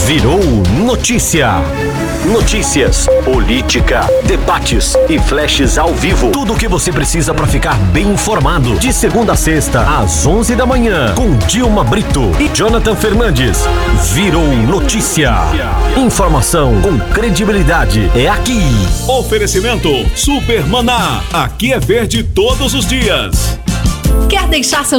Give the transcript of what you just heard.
virou notícia. Notícias, política, debates e flashes ao vivo. Tudo o que você precisa para ficar bem informado. De segunda a sexta, às 11 da manhã, com Dilma Brito e Jonathan Fernandes. Virou notícia. Informação com credibilidade é aqui. Oferecimento Super Maná. Aqui é verde todos os dias. Quer deixar seu